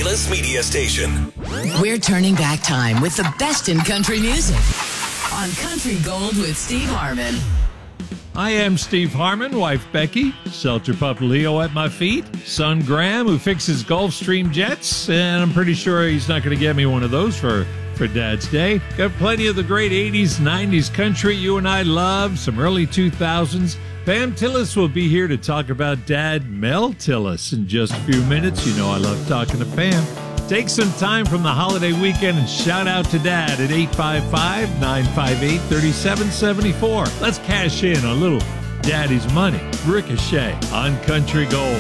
Neelus Media Station. We're turning back time with the best in country music on Country Gold with Steve Harmon. I am Steve Harmon, wife Becky, shelter pup Leo at my feet, son Graham who fixes Gulfstream jets, and I'm pretty sure he's not going to get me one of those for Dad's Day. Got plenty of the great 80s, 90s country you and I love, some early 2000s. Pam Tillis will be here to talk about Dad Mel Tillis in just a few minutes. You know I love talking to Pam. Take some time from the holiday weekend and shout out to Dad at 855-958-3774. Let's cash in a little Daddy's money. Ricochet on Country Gold.